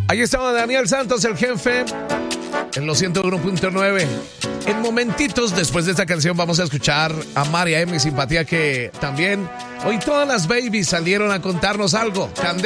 Ahí estaba Daniel Santos, el jefe, en los 101.9. En momentitos después de esta canción vamos a escuchar a María M. Simpatía, que también hoy todas las babies salieron a contarnos algo.